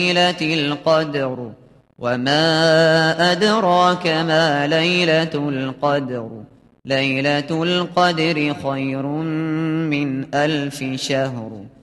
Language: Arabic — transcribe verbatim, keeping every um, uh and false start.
ليلة القدر وما أدراك ما ليلة القدر ليلة القدر خير من ألف شهر